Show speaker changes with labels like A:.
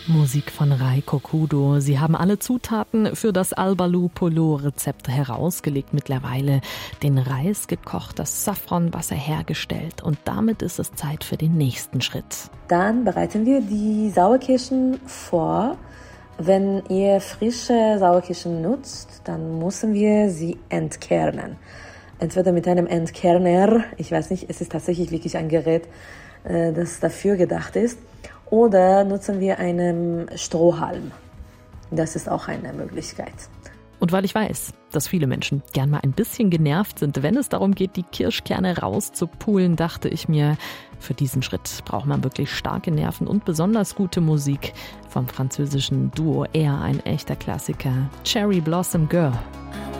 A: Musik von Reiko Kudo. Sie haben alle Zutaten für das Albalu-Polo-Rezept herausgelegt mittlerweile. Den Reis gekocht, das Saffronwasser hergestellt und damit ist es Zeit für den nächsten Schritt.
B: Dann bereiten wir die Sauerkirschen vor. Wenn ihr frische Sauerkirschen nutzt, dann müssen wir sie entkernen. Entweder mit einem Entkerner, ich weiß nicht, es ist tatsächlich wirklich ein Gerät, das dafür gedacht ist, oder nutzen wir einen Strohhalm. Das ist auch eine Möglichkeit.
A: Und weil ich weiß, dass viele Menschen gern mal ein bisschen genervt sind, wenn es darum geht, die Kirschkerne rauszupulen, dachte ich mir, für diesen Schritt braucht man wirklich starke Nerven und besonders gute Musik. Vom französischen Duo Air ein echter Klassiker, Cherry Blossom Girl.